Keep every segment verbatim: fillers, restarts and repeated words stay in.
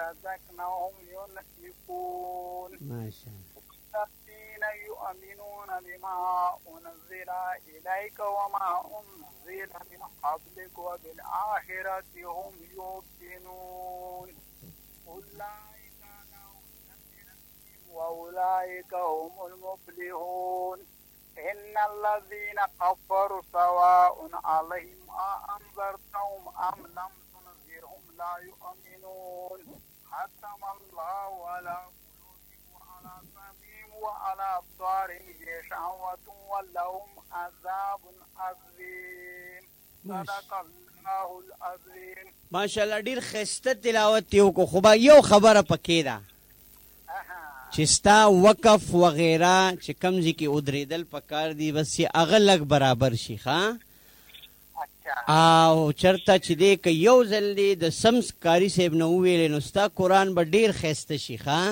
رزقناهم ينفقون ما شاء الله. الذين يؤمنون بما أنزل إليك وما أنزل من قبلك وبالآخرة هم يوقنون أولئك لهم جنات وأولئك هم المفلحون إن الذين كفروا سواء عليهم أأنذرتهم أم لم تنذرهم لا يؤمنون ختم الله على قلوبهم وعلى سمعهم وعلى أبصارهم غشاوة ولهم عذاب عظيم صدق الله العظيم. ماشاءالله ډیر خسته تلاوت یو کو خو با یو خبره پکې ده چې ستا وقف وغیرہ چې کمزې کې ودرېدل پکار دي بس یې هغه لږ برابر شي ښه او چرته چې دی که یو ځل دی د سمس کاري صاحب نه وویلې نو ستا قرآن به ډېر ښایسته شي ښه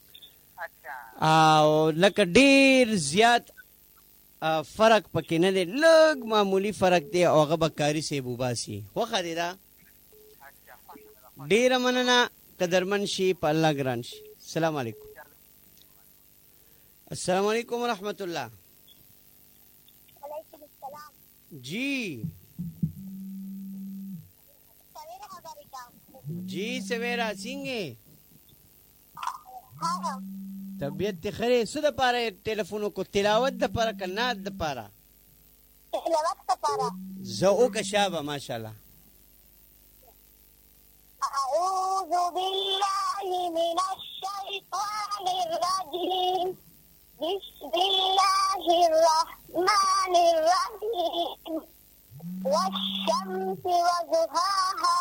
او لکه ډېر زیات فرق پکې نه دی لږ معمولي فرق دی او هغه به کاري صاحب وباسي خوښه دی دا ډېره مننه قدرمن شي په الله ګران شي. السلام علیکم. السلام علیکم ورحمۃ اللہ. وعلیکم السلام. جی جی سویرا سنگه طبیعت تی خری سو دا پارا تیلیفونو کو تلاوت دا پارا کنات دا پارا تلاوت دا پارا زعو کشابا ماشاءاللہ. اعوذ باللہ من الشیطان الرجیم بسم اللہ الرحمن الرحیم والشمس وضحاها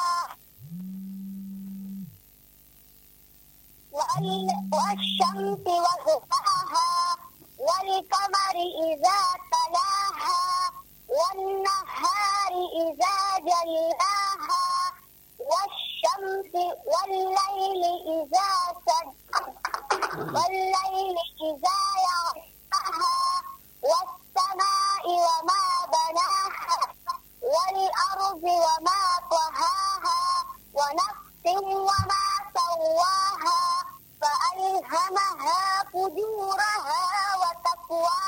والشمس وضحاها والقمر إذا تلاها والنهار إذا جلاها والشمس والليل إذا سجى والليل إذا يغشاها والسماء وما بناها والأرض وما طحاها ونفس وما سواها فألهمها فجورها وتقواها